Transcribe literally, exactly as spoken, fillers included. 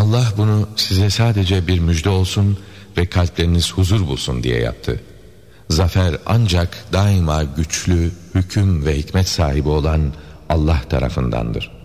Allah bunu size sadece bir müjde olsun ve kalpleriniz huzur bulsun diye yaptı. Zafer ancak daima güçlü, hüküm ve hikmet sahibi olan Allah tarafındandır.